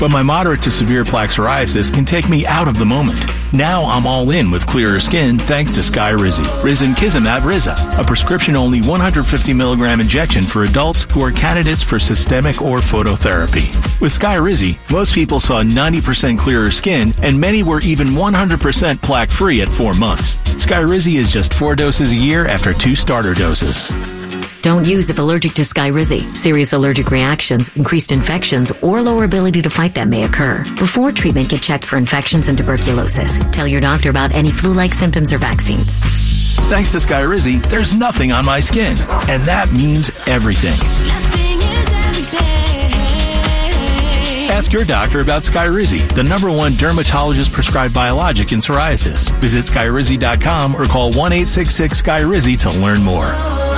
but my moderate to severe plaque psoriasis can take me out of the moment. Now I'm all in with clearer skin thanks to Skyrizi. Risankizumab Riza, a prescription-only 150 milligram injection for adults who are candidates for systemic or phototherapy. With Skyrizi, most people saw 90% clearer skin, and many were even 100% plaque-free at 4 months. Skyrizi is just 4 doses a year after 2 starter doses. Don't use if allergic to Skyrizi. Serious allergic reactions, increased infections, or lower ability to fight them may occur. Before treatment, get checked for infections and tuberculosis. Tell your doctor about any flu-like symptoms or vaccines. Thanks to Skyrizi, there's nothing on my skin, and that means everything. Ask your doctor about Skyrizi, the #1 dermatologist-prescribed biologic in psoriasis. Visit Skyrizi.com or call 1-866-SKYRIZI to learn more.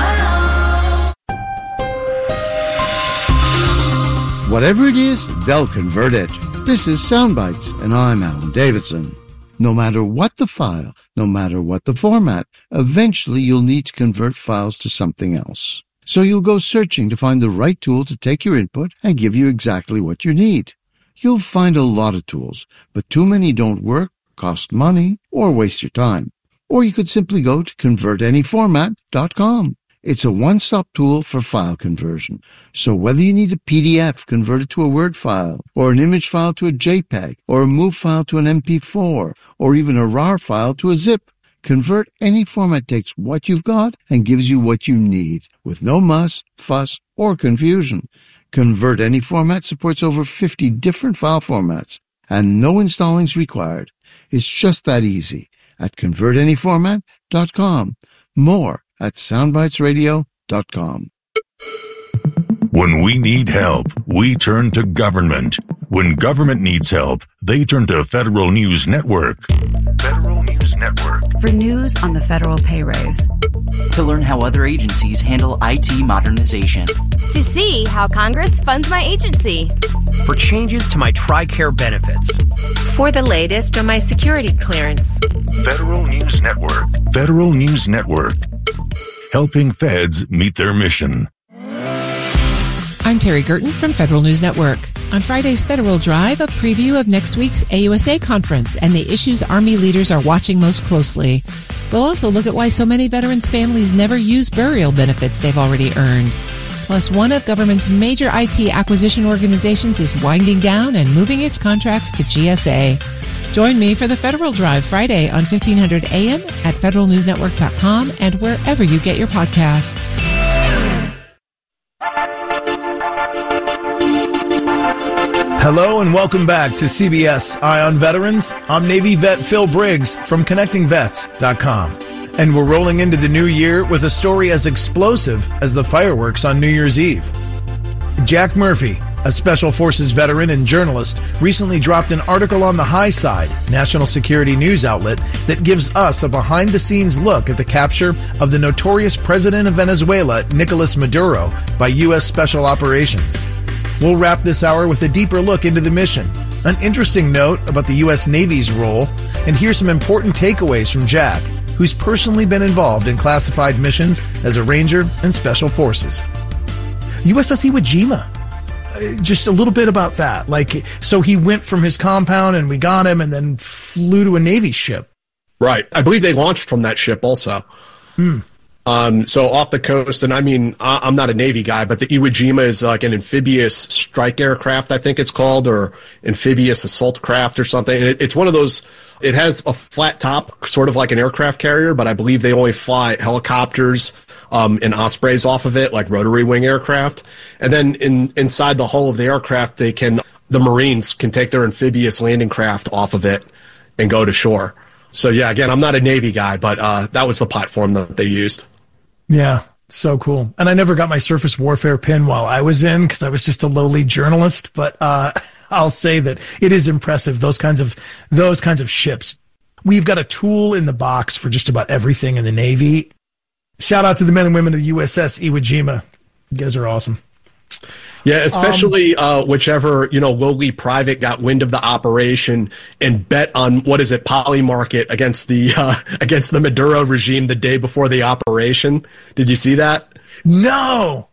Whatever it is, they'll convert it. This is Soundbites, and I'm Alan Davidson. No matter what the file, no matter what the format, eventually you'll need to convert files to something else. So you'll go searching to find the right tool to take your input and give you exactly what you need. You'll find a lot of tools, but too many don't work, cost money, or waste your time. Or you could simply go to convertanyformat.com. It's a one-stop tool for file conversion. So whether you need a PDF converted to a Word file, or an image file to a JPEG, or a MOV file to an MP4, or even a RAR file to a zip, Convert Any Format takes what you've got and gives you what you need, with no muss, fuss, or confusion. Convert Any Format supports over 50 different file formats, and no installing's required. It's just that easy at convertanyformat.com. More at soundbitesradio.com. When we need help, we turn to government. When government needs help, they turn to Federal News Network. Federal News Network. For news on the federal pay raise. To learn how other agencies handle IT modernization. To see how Congress funds my agency. For changes to my TRICARE benefits. For the latest on my security clearance. Federal News Network. Federal News Network. Helping feds meet their mission. I'm Terry Gerton from Federal News Network. On Friday's Federal Drive, a preview of next week's AUSA conference and the issues Army leaders are watching most closely. We'll also look at why so many veterans' families never use burial benefits they've already earned. Plus, one of government's major IT acquisition organizations is winding down and moving its contracts to GSA. Join me for the Federal Drive Friday on 1500 AM at federalnewsnetwork.com and wherever you get your podcasts. Hello and welcome back to CBS Eye on Veterans. I'm Navy vet Phil Briggs from ConnectingVets.com. And we're rolling into the new year with a story as explosive as the fireworks on New Year's Eve. Jack Murphy, a Special Forces veteran and journalist, recently dropped an article on The High Side, national security news outlet, that gives us a behind-the-scenes look at the capture of the notorious president of Venezuela, Nicolas Maduro, by U.S. Special Operations. We'll wrap this hour with a deeper look into the mission, an interesting note about the U.S. Navy's role, and hear some important takeaways from Jack, who's personally been involved in classified missions as a Ranger and Special Forces. USS Iwo Jima. Just a little bit about that. So he went from his compound and we got him and then flew to a Navy ship. Right. I believe they launched from that ship also. So off the coast, and I mean, I'm not a Navy guy, but the Iwo Jima is like an amphibious strike aircraft, I think it's called, or amphibious assault craft or something. And it's one of those, it has a flat top, sort of like an aircraft carrier, but I believe they only fly helicopters and Ospreys off of it, like rotary wing aircraft. And then inside the hull of the aircraft, the Marines can take their amphibious landing craft off of it and go to shore. So yeah, again, I'm not a Navy guy, but that was the platform that they used. Yeah, so cool. And I never got my surface warfare pin while I was in because I was just a lowly journalist. But I'll say that it is impressive, those kinds of ships. We've got a tool in the box for just about everything in the Navy. Shout out to the men and women of the USS Iwo Jima. You guys are awesome. Yeah, especially whichever, lowly private got wind of the operation and bet on, Polymarket against the Maduro regime the day before the operation. Did you see that? No.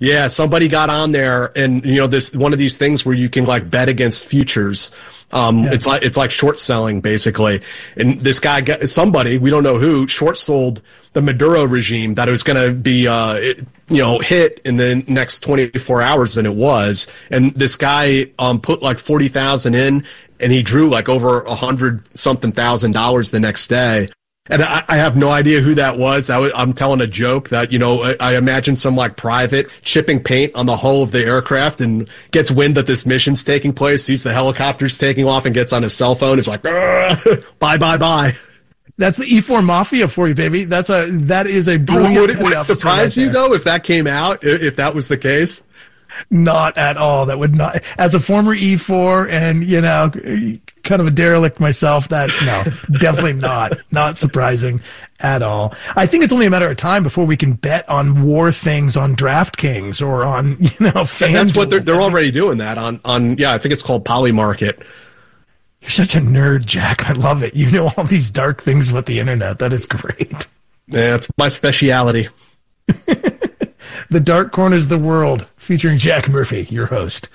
Yeah, somebody got on there, and this one of these things where you can like bet against futures. It's like short selling basically. And this guy somebody, we don't know who, short sold the Maduro regime that it was going to be hit in the next 24 hours than it was. And this guy put like 40,000 in, and he drew like over $100,000 the next day. And I have no idea who that was. I'm telling a joke that, I imagine some like private chipping paint on the hull of the aircraft and gets wind that this mission's taking place, sees the helicopters taking off and gets on his cell phone. It's like, bye. That's the E4 Mafia for you, baby. That is a brilliant. Would it surprise you though if that came out, if that was the case? Not at all. That would not. As a former E4 and kind of a derelict myself, definitely not surprising at all. I think it's only a matter of time before we can bet on war things on DraftKings or on FanDuel. That's what they're already doing that on. I think it's called Polymarket. You're such a nerd, Jack. I love it. You know all these dark things about the internet. That is great. Yeah, it's my speciality. The Dark Corners of the World, featuring Jack Murphy, your host.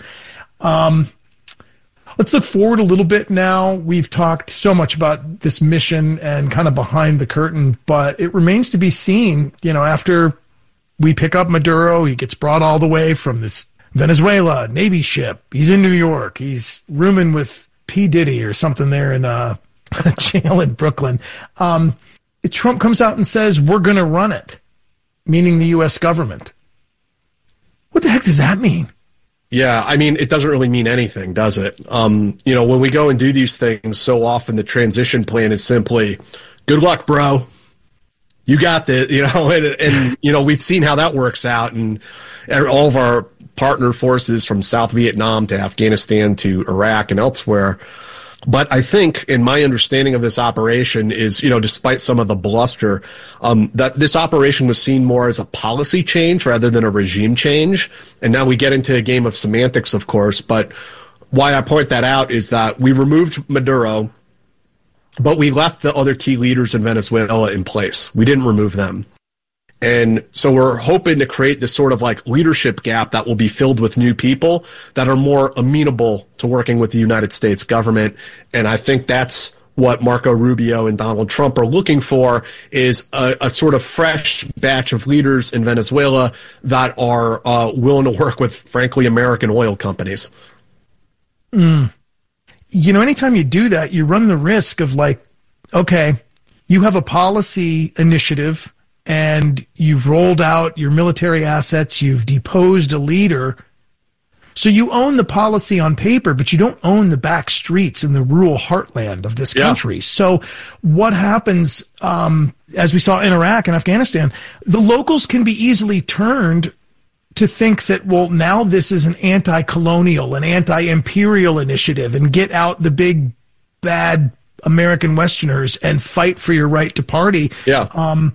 Let's look forward a little bit now. We've talked so much about this mission and kind of behind the curtain, but it remains to be seen, after we pick up Maduro, he gets brought all the way from this Venezuela Navy ship. He's in New York. He's rooming with P. Diddy or something there in a jail in Brooklyn. Trump comes out and says, we're going to run it, meaning the U.S. government. What the heck does that mean? Yeah, I mean, it doesn't really mean anything, does it? When we go and do these things, so often the transition plan is simply, good luck, bro. You got this, and we've seen how that works out, and all of our partner forces from South Vietnam to Afghanistan to Iraq and elsewhere. But I think, in my understanding of this operation is, despite some of the bluster, that this operation was seen more as a policy change rather than a regime change. And now we get into a game of semantics, of course. But why I point that out is that we removed Maduro, but we left the other key leaders in Venezuela in place. We didn't remove them. And so we're hoping to create this sort of like leadership gap that will be filled with new people that are more amenable to working with the United States government. And I think that's what Marco Rubio and Donald Trump are looking for, is a sort of fresh batch of leaders in Venezuela that are willing to work with, frankly, American oil companies. Anytime you do that, you run the risk of you have a policy initiative and you've rolled out your military assets, you've deposed a leader. So you own the policy on paper, but you don't own the back streets in the rural heartland of this country. So what happens, as we saw in Iraq and Afghanistan, the locals can be easily turned to think that, well, now this is an anti-colonial, an anti-imperial initiative, and get out the big, bad American Westerners and fight for your right to party. Yeah.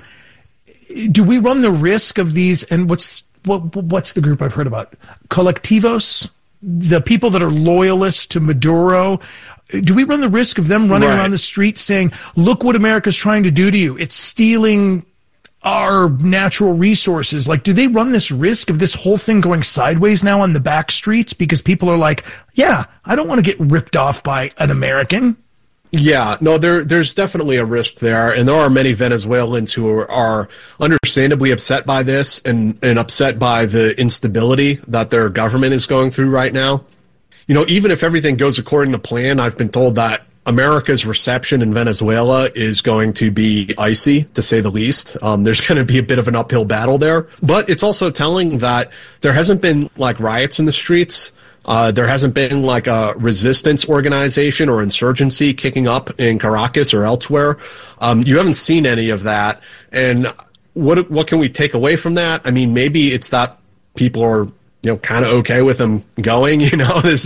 Do we run the risk of these, and what's the group I've heard about? Colectivos, the people that are loyalists to Maduro. Do we run the risk of them running around the street saying, look what America's trying to do to you? It's stealing our natural resources. Do they run this risk of this whole thing going sideways now on the back streets because people are like, yeah, I don't want to get ripped off by an American? Yeah, no, there's definitely a risk there, and there are many Venezuelans who are understandably upset by this and upset by the instability that their government is going through right now. Even if everything goes according to plan, I've been told that America's reception in Venezuela is going to be icy, to say the least. There's going to be a bit of an uphill battle there, but it's also telling that there hasn't been riots in the streets. There hasn't been a resistance organization or insurgency kicking up in Caracas or elsewhere. You haven't seen any of that. And what can we take away from that? I mean, maybe it's that people are, kind of okay with him going, he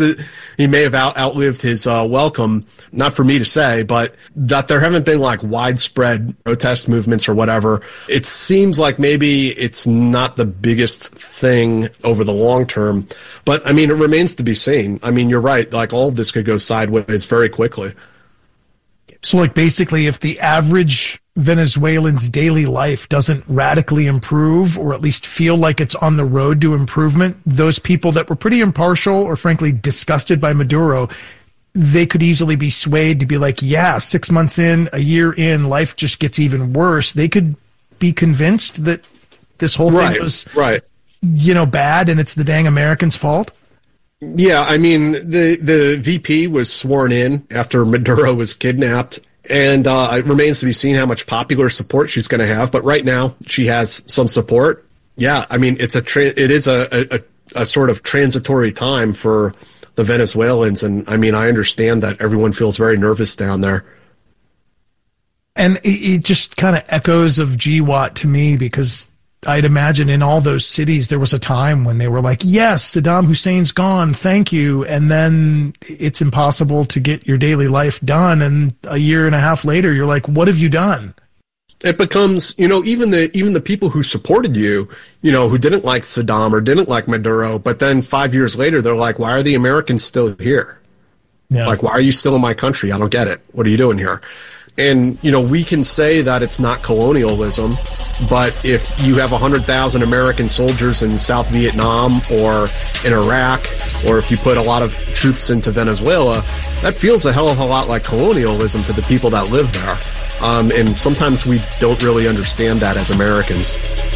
may have outlived his welcome. Not for me to say, but that there haven't been widespread protest movements or whatever. It seems like maybe it's not the biggest thing over the long term, but I mean, it remains to be seen. I mean, you're right. All of this could go sideways very quickly. So basically if the average Venezuelans' daily life doesn't radically improve, or at least feel like it's on the road to improvement, those people that were pretty impartial or frankly disgusted by Maduro, they could easily be swayed to be like, yeah, 6 months in, a year in, life just gets even worse. They could be convinced that this whole thing was, bad and it's the dang Americans' fault. Yeah, I mean, the VP was sworn in after Maduro was kidnapped, and it remains to be seen how much popular support she's going to have. But right now, she has some support. Yeah, I mean, it is a sort of transitory time for the Venezuelans, and I mean, I understand that everyone feels very nervous down there. And it just kind of echoes of GWAT to me, because I'd imagine in all those cities there was a time when they were like, yes, Saddam Hussein's gone, thank you, and then it's impossible to get your daily life done, and a year and a half later you're like, what have you done? It becomes, even the people who supported you, who didn't like Saddam or didn't like Maduro, but then 5 years later they're like, why are the Americans still here? Yeah. Like, why are you still in my country? I don't get it. What are you doing here? And, we can say that it's not colonialism, but if you have 100,000 American soldiers in South Vietnam or in Iraq, or if you put a lot of troops into Venezuela, that feels a hell of a lot like colonialism to the people that live there. And sometimes we don't really understand that as Americans.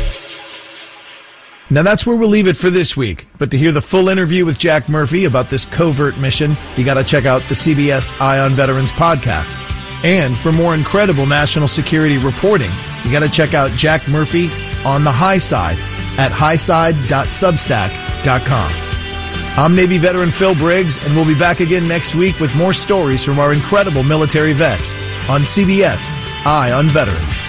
Now that's where we'll leave it for this week. But to hear the full interview with Jack Murphy about this covert mission, you got to check out the CBS Eye on Veterans podcast. And for more incredible national security reporting, you got to check out Jack Murphy on the High Side at highside.substack.com. I'm Navy veteran Phil Briggs, and we'll be back again next week with more stories from our incredible military vets on CBS Eye on Veterans.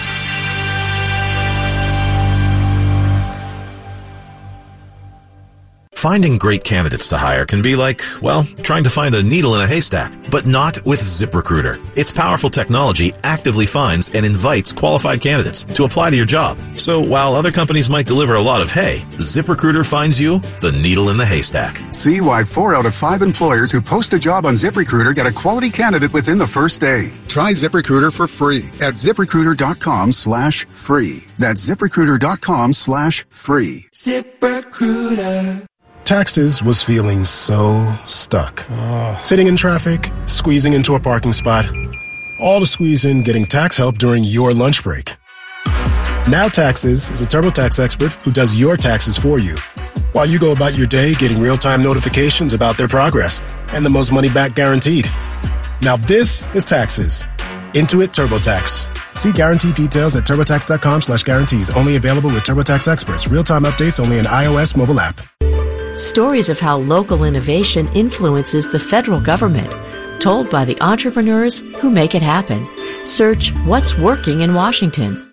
Finding great candidates to hire can be like, well, trying to find a needle in a haystack, but not with ZipRecruiter. Its powerful technology actively finds and invites qualified candidates to apply to your job. So while other companies might deliver a lot of hay, ZipRecruiter finds you the needle in the haystack. See why 4 out of 5 employers who post a job on ZipRecruiter get a quality candidate within the first day. Try ZipRecruiter for free at ZipRecruiter.com/free. That's ZipRecruiter.com/free. ZipRecruiter. Taxes was feeling so stuck. Sitting in traffic, squeezing into a parking spot, all to squeeze in getting tax help during your lunch break. Now Taxes is a TurboTax expert who does your taxes for you, while you go about your day getting real-time notifications about their progress and the most money back guaranteed. Now this is Taxes. Intuit TurboTax. See guarantee details at TurboTax.com/guarantees. Only available with TurboTax experts. Real-time updates only in iOS mobile app. Stories of how local innovation influences the federal government, told by the entrepreneurs who make it happen. Search What's Working in Washington.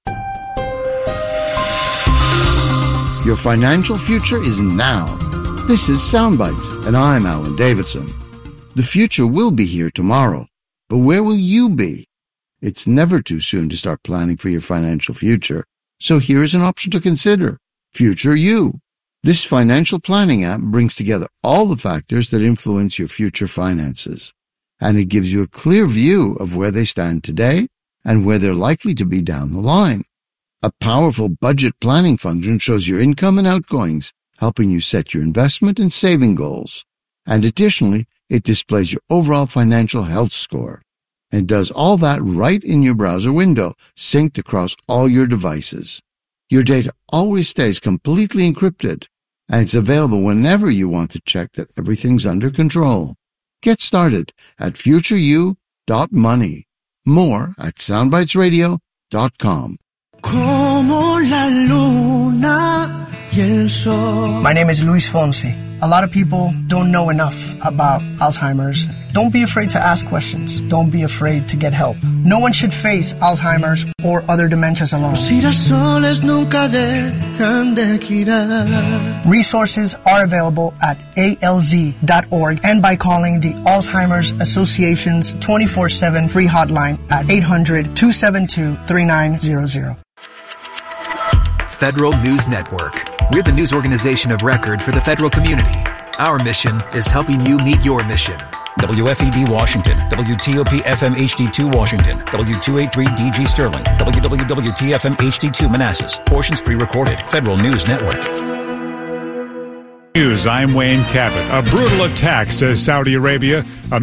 Your financial future is now. This is Soundbites, and I'm Alan Davidson. The future will be here tomorrow, but where will you be? It's never too soon to start planning for your financial future, so here's an option to consider. Future You. This financial planning app brings together all the factors that influence your future finances, and it gives you a clear view of where they stand today and where they're likely to be down the line. A powerful budget planning function shows your income and outgoings, helping you set your investment and saving goals. And additionally, it displays your overall financial health score. And does all that right in your browser window, synced across all your devices. Your data always stays completely encrypted, and it's available whenever you want to check that everything's under control. Get started at futureyou.money. More at soundbitesradio.com. My name is Luis Fonsi. A lot of people don't know enough about Alzheimer's. Don't be afraid to ask questions. Don't be afraid to get help. No one should face Alzheimer's or other dementias alone. Resources are available at alz.org and by calling the Alzheimer's Association's 24/7 free hotline at 800-272-3900. Federal News Network. We're the news organization of record for the federal community. Our mission is helping you meet your mission. WFED Washington, WTOP FM HD2 Washington, W283 DG Sterling, WWWT-FM HD2 Manassas. Portions pre-recorded. Federal News Network. News, I'm Wayne Cabot. A brutal attack, says Saudi Arabia.